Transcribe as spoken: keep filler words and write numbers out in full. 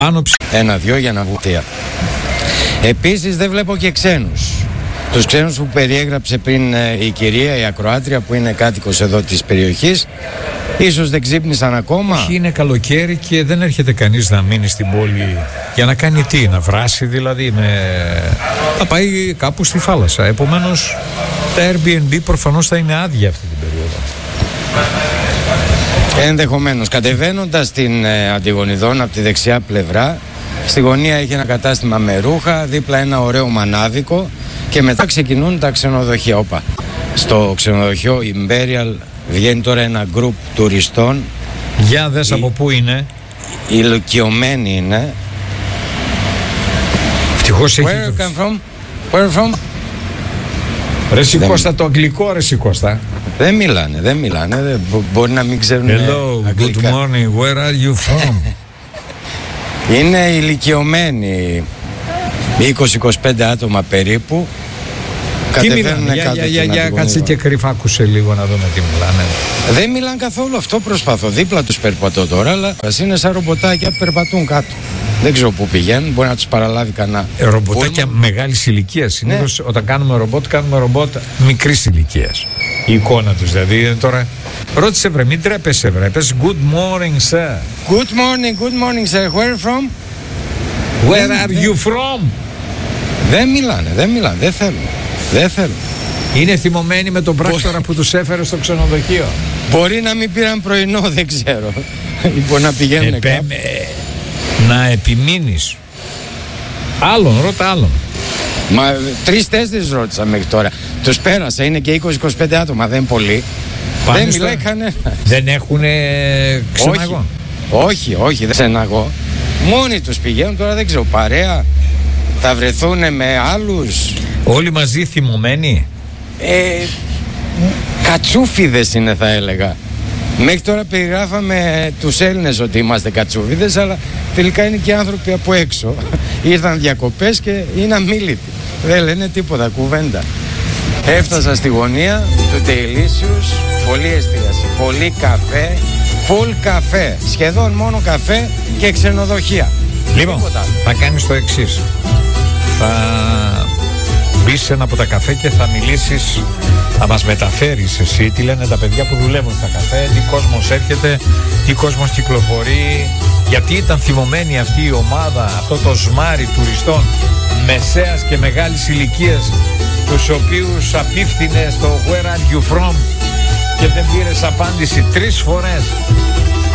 Ένα-δυο για να βουτεία. Επίσης δεν βλέπω και ξένους. Τους ξένους που περιέγραψε πριν η κυρία, η ακροάτρια που είναι κάτοικος εδώ της περιοχής, ίσως δεν ξύπνησαν ακόμα. Όχι, είναι καλοκαίρι και δεν έρχεται κανείς να μείνει στην πόλη για να κάνει τι, να βράσει δηλαδή, με... θα πάει κάπου στη θάλασσα. Επομένως τα Airbnb προφανώς θα είναι άδεια αυτή την περίοδο. Ενδεχομένως. Κατεβαίνοντας την ε, Αντιγονιδών από τη δεξιά πλευρά, στη γωνία έχει ένα κατάστημα με ρούχα, δίπλα ένα ωραίο μανάδικο και μετά ξεκινούν τα ξενοδοχεία. Όπα. Στο ξενοδοχείο Imperial βγαίνει τώρα ένα γκρουπ τουριστών. Για δες οι, από πού είναι. Ηλικιωμένοι είναι. Ευτυχώς έχει. Where you come from? Where you from? Ρε Σικώστα, το αγγλικό ρε Σικώστα. Δεν μιλάνε, δεν μιλάνε, δεν, μπορεί να μην ξέρουν Hello, αγγλικά. Good morning, where are you from? Είναι ηλικιωμένοι, είκοσι με είκοσι πέντε άτομα περίπου. Τι μιλάνε, για, για, για, για κάτσε και κρυφά άκουσε λίγο να δούμε τι μιλάνε. Δεν μιλάνε καθόλου, αυτό προσπαθώ, δίπλα τους περπατώ τώρα, αλλά είναι σαν ρομποτάκια που περπατούν κάτω. Δεν ξέρω πού πηγαίνουν, μπορεί να τους παραλάβει κανένα. Ε, ρομποτάκια μεγάλης ηλικίας. Συνήθως ναι. Όταν κάνουμε ρομπότ, κάνουμε ρομπότ μικρής ηλικίας. Η εικόνα τους δηλαδή. Τώρα ρώτησε βρε, μην τρέπεσαι βρε. Πες good morning sir. Good morning, good morning sir. Where are you from? Where are you from? Δεν μιλάνε, δεν μιλάνε, δεν θέλουν. Δεν θέλουν. Είναι θυμωμένοι με τον πράκτορα που τους έφερε στο ξενοδοχείο. Μπορεί να μην πήραν πρωινό, δεν ξέρω. Μπορεί να πηγαίνουν Επέ, κάπου. Να επιμείνεις. Άλλον, ρώτα άλλον. Μα τρεις-τέσσερις ρώτησα μέχρι τώρα. Τους πέρασα, είναι και είκοσι με είκοσι πέντε άτομα, δεν πολύ. Πάνε δεν μιλάει κανένα. Δεν έχουν ξεναγό. Όχι, όχι, δεν ξεναγό. Μόνοι τους πηγαίνουν, τώρα δεν ξέρω, παρέα. Θα βρεθούν με άλλους. Όλοι μαζί θυμωμένοι. Ε, κατσούφιδες είναι θα έλεγα. Μέχρι τώρα περιγράφαμε τους Έλληνες ότι είμαστε κατσούφιδες, αλλά τελικά είναι και άνθρωποι από έξω. Ήρθαν διακοπές και είναι αμίλητοι. Δεν λένε τίποτα, κουβέντα. Έφτασα στη γωνία του Delicious, πολύ εστίαση, πολύ καφέ, full καφέ, σχεδόν μόνο καφέ και ξενοδοχεία. Λοιπόν, θα κάνεις το εξής. Θα μπεις σε ένα από τα καφέ και θα μιλήσεις, θα μας μεταφέρεις εσύ τι λένε τα παιδιά που δουλεύουν στα καφέ, τι κόσμος έρχεται, τι κόσμος κυκλοφορεί, γιατί ήταν θυμωμένη αυτή η ομάδα, αυτό το σμάρι τουριστών μεσαίας και μεγάλης ηλικίας, τους οποίους απίφθινε στο Where are you from και δεν πήρες απάντηση τρεις φορές.